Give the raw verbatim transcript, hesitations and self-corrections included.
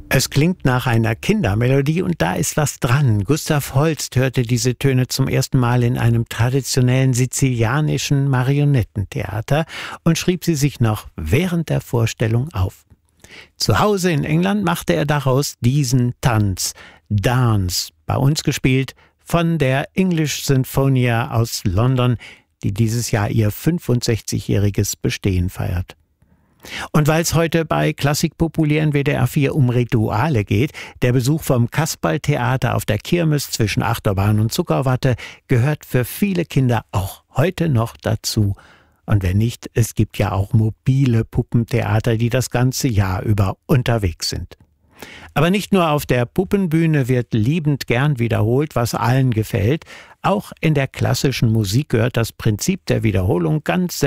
Es klingt nach einer Kindermelodie und da ist was dran. Gustav Holst hörte diese Töne zum ersten Mal in einem traditionellen sizilianischen Marionettentheater und schrieb sie sich noch während der Vorstellung auf. Zu Hause in England machte er daraus diesen Tanz, Dance, bei uns gespielt von der English Sinfonia aus London, die dieses Jahr ihr fünfundsechzigjähriges Bestehen feiert. Und weil es heute bei Klassik populär in W D R vier um Rituale geht, der Besuch vom Kasperltheater auf der Kirmes zwischen Achterbahn und Zuckerwatte gehört für viele Kinder auch heute noch dazu. Und wenn nicht, es gibt ja auch mobile Puppentheater, die das ganze Jahr über unterwegs sind. Aber nicht nur auf der Puppenbühne wird liebend gern wiederholt, was allen gefällt. Auch in der klassischen Musik gehört das Prinzip der Wiederholung ganz